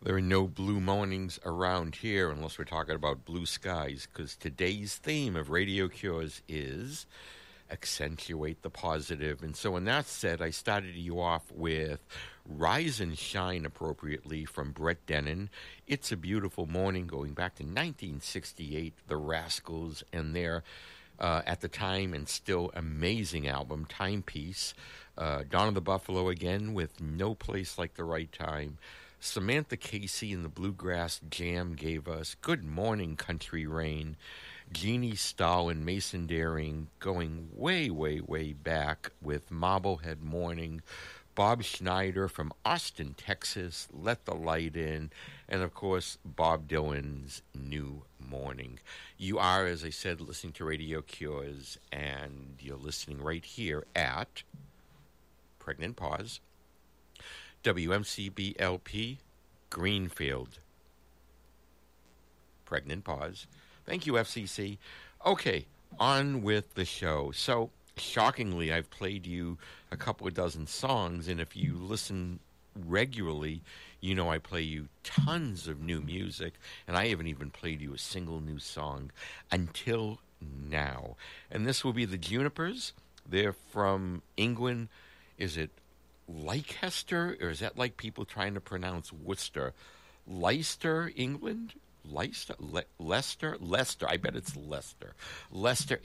There are no blue mornings around here unless we're talking about blue skies, because today's theme of Radio Cures is accentuate the positive. And so, in that said, I started you off with Rise and Shine appropriately from Brett Dennen. It's a Beautiful Morning, going back to 1968, The Rascals and their at the time and still amazing album, Timepiece. Dawn of the Buffalo again with No Place Like the Right Time. Samantha Casey and the Bluegrass Jam gave us Good Morning Country Rain. Jeannie Stahl and Mason Daring going way, way, way back with Marblehead Morning. Bob Schneider from Austin, Texas, Let the Light In. And, of course, Bob Dylan's New Morning. You are, as I said, listening to Radio Cures, and you're listening right here at Pregnant Pause, WMCBLP, Greenfield. Pregnant Pause. Thank you, FCC. Okay, on with the show. So, shockingly, I've played you a couple of dozen songs, and if you listen regularly, you know I play you tons of new music, and I haven't even played you a single new song until now. And this will be the Junipers. They're from England. Is it Leicester, or is that like people trying to pronounce Worcester? Leicester, England? Leicester? Leicester? I bet it's Leicester. Leicester,